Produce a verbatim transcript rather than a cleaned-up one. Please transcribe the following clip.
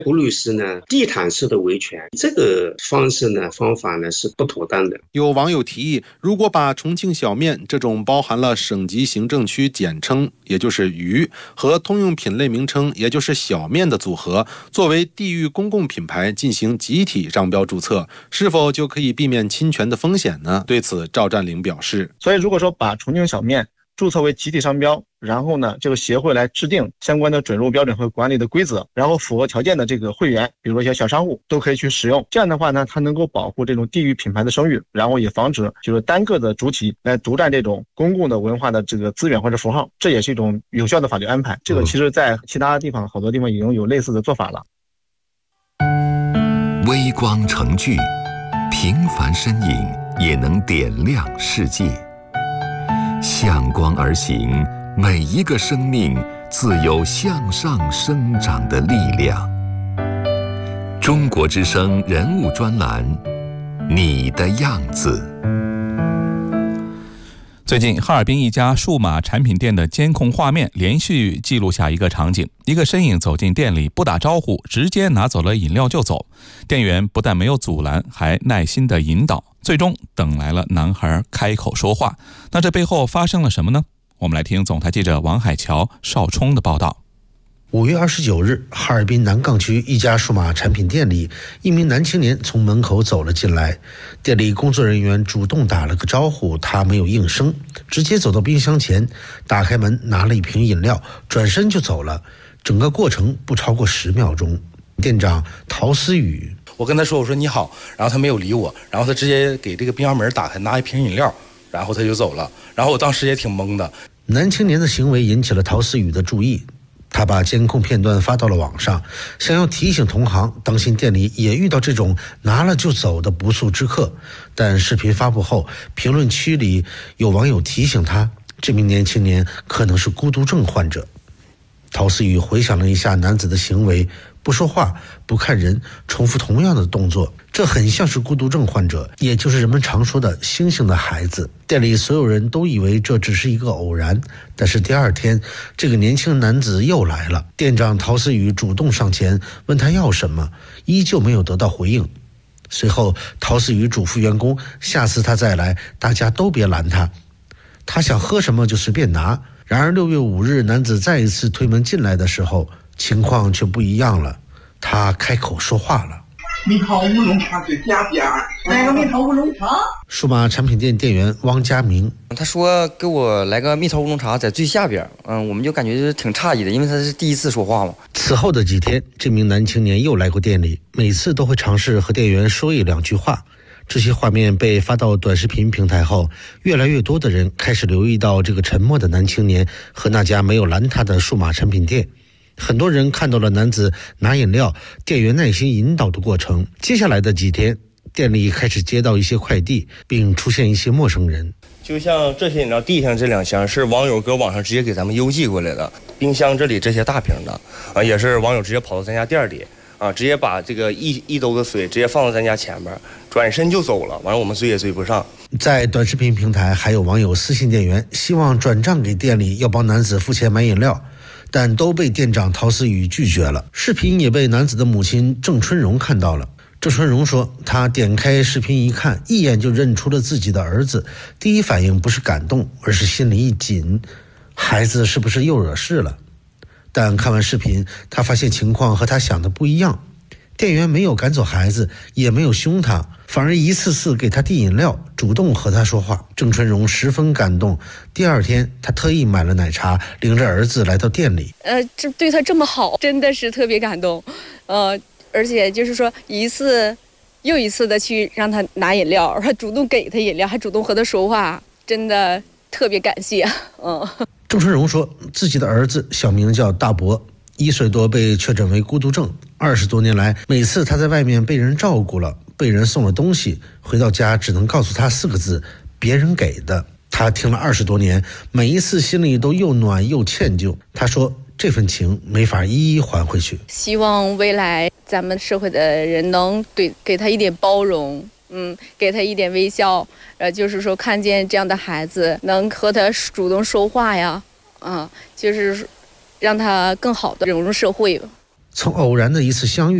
吴律师呢，地毯式的维权这个方式呢，方法呢是不妥当的。 有网友提议，如果把重庆小面这种包含了省级行政区简称，也就是渝，和通用品类名称，也就是小面的组合，作为地域公共品牌进行集体商标注册，是否就可以避免侵权的风险呢？对此，赵占领表示， 所以如果说把重庆小面注册为集体商标，然后呢，这个协会来制定相关的准入标准和管理的规则，然后符合条件的这个会员，比如说一些小商户都可以去使用。这样的话呢，它能够保护这种地域品牌的声誉，然后也防止就是单个的主体来独占这种公共的文化的这个资源或者符号，这也是一种有效的法律安排。这个其实在其他地方好多地方已经有类似的做法了。 微光成炬，平凡身影也能点亮世界。向光而行，每一个生命自有向上生长的力量。中国之声人物专栏，你的样子。 最近，哈尔滨一家数码产品店的监控画面连续记录下一个场景：一个身影走进店里，不打招呼，直接拿走了饮料就走。店员不但没有阻拦，还耐心地引导，最终等来了男孩开口说话。那这背后发生了什么呢？我们来听总台记者王海桥、邵冲的报道。 五月二十九日，哈尔滨南岗区一家数码产品店里，一名男青年从门口走了进来，店里工作人员主动打了个招呼，他没有应声，直接走到冰箱前，打开门拿了一瓶饮料，转身就走了。整个过程不超过十秒钟。店长陶思宇， 我跟他说我说你好，然后他没有理我，然后他直接给这个冰箱门打开，拿一瓶饮料，然后他就走了。然后我当时也挺懵的。 男青年的行为引起了陶思宇的注意，他把监控片段发到了网上，想要提醒同行当心店里也遇到这种拿了就走的不速之客。但视频发布后，评论区里有网友提醒他，这名年轻年可能是孤独症患者。陶思宇回想了一下男子的行为，不说话，不看人，重复同样的动作，这很像是孤独症患者，也就是人们常说的星星的孩子。店里所有人都以为这只是一个偶然，但是第二天，这个年轻男子又来了。店长陶思宇主动上前问他要什么，依旧没有得到回应。随后，陶思宇嘱咐员工，下次他再来，大家都别拦他，他想喝什么就随便拿。然而六月五日，男子再一次推门进来的时候，情况却不一样了。他开口说话了： 蜜桃乌龙茶最下边，来个蜜桃乌龙茶。 数码产品店店员汪家明， 他说给我来个蜜桃乌龙茶在最下边，嗯，我们就感觉挺诧异的，因为他是第一次说话嘛。 此后的几天，这名男青年又来过店里，每次都会尝试和店员说一两句话。这些画面被发到短视频平台后，越来越多的人开始留意到这个沉默的男青年和那家没有拦他的数码产品店。很多人看到了男子拿饮料，店员耐心引导的过程。接下来的几天，店里开始接到一些快递，并出现一些陌生人。 就像这些饮料地上这两箱是网友搁网上直接给咱们邮寄过来的，冰箱这里这些大瓶的啊，也是网友直接跑到咱家店里啊，直接把这个一一兜的水直接放到咱家前面，转身就走了。完了我们追也追不上。 在短视频平台，还有网友私信店员，希望转账给店里，要帮男子付钱买饮料，但都被店长陶思宇拒绝了。视频也被男子的母亲郑春荣看到了。郑春荣说，他点开视频一看，一眼就认出了自己的儿子，第一反应不是感动，而是心里一紧，孩子是不是又惹事了？但看完视频，他发现情况和他想的不一样，店员没有赶走孩子，也没有凶他，反而一次次给他递饮料，主动和他说话。郑春荣十分感动，第二天他特意买了奶茶，领着儿子来到店里。 呃，这对他这么好，真的是特别感动。呃，而且就是说一次又一次的去让他拿饮料，还主动给他饮料，还主动和他说话，真的特别感谢。嗯。 郑春荣说，自己的儿子小名叫大伯，一岁多被确诊为孤独症。二十多年来，每次他在外面被人照顾了，被人送了东西，回到家只能告诉他四个字：别人给的。他听了二十多年，每一次心里都又暖又歉疚。他说，这份情没法一一还回去。 希望未来咱们社会的人能对给他一点包容。嗯，给他一点微笑，呃，就是说看见这样的孩子能和他主动说话呀，啊，就是让他更好的融入社会。 从偶然的一次相遇